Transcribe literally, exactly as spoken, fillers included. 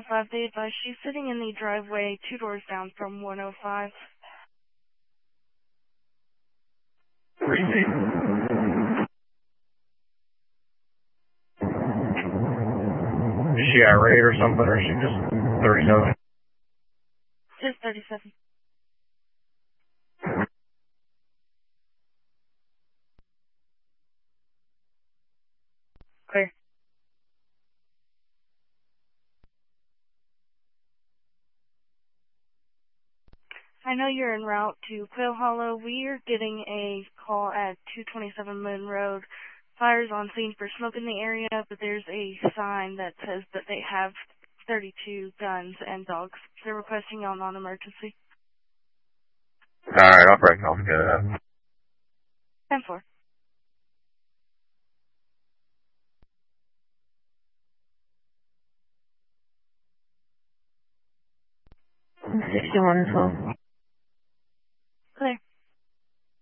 oh five, they advise she's sitting in the driveway two doors down from one oh five. Is she irate or something, or is she just thirty-seven? Just thirty-seven. Clear. I know you're en route to Quail Hollow. We are getting a call at two twenty-seven Moon Road. Fire's on scene for smoke in the area, but there's a sign that says that they have thirty-two guns and dogs. They're requesting a non-emergency. Alright, I'll probably I'll get it. ten four. sixty-one twelve.